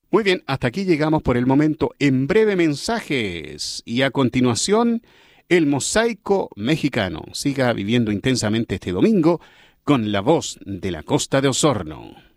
Muy bien, hasta aquí llegamos por el momento en breve mensajes y a continuación el mosaico mexicano. Siga viviendo intensamente este domingo con la voz de la Costa de Osorno.